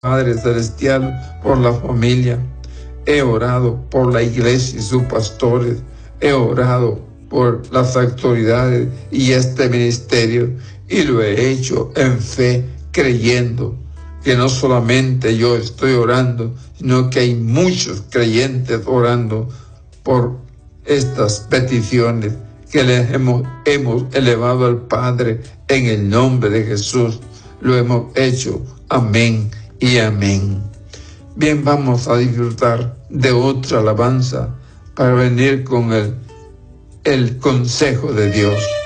Padre Celestial, por la familia. He orado por la iglesia y sus pastores. He orado por las autoridades y este ministerio. Y lo he hecho en fe, creyendo que no solamente yo estoy orando, sino que hay muchos creyentes orando por estas peticiones que les hemos elevado al Padre en el nombre de Jesús. Lo hemos hecho. Amén y amén. Bien, vamos a disfrutar de otra alabanza para venir con el consejo de Dios.